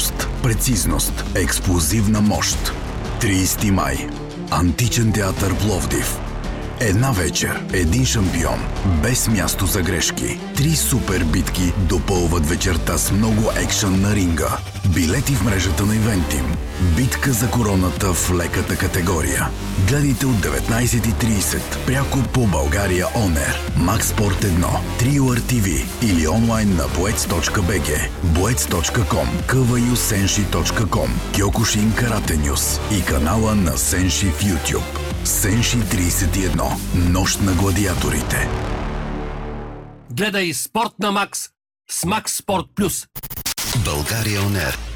скорост, прецизност, експлозивна мощ. 30 май. Античен театър Пловдив. Една вечер, един шампион, без място за грешки. 3 супер битки допълват вечерта с много екшън на ринга. Билети в мрежата на Ивентим. Битка за короната в леката категория. Гледайте от 19:30 пряко по България On Air, Max Sport 1, Triuar TV или онлайн на boец.bg, boец.com, kvyusenshi.com, Kyokushin Karate News и канала на Сенши в YouTube. Сенши 31. Нощ на гладиаторите. Гледай Спорт на Макс с Макс Спорт Плюс. България On Air.